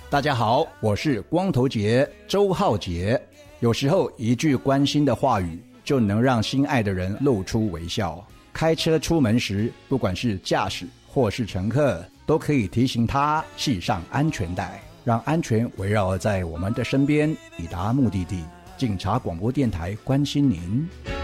大家好，我是光头节周浩杰。有时候一句关心的话语就能让心爱的人露出微笑。开车出门时，不管是驾驶或是乘客，都可以提醒他系上安全带，让安全围绕在我们的身边，抵达目的地。警察广播电台关心您。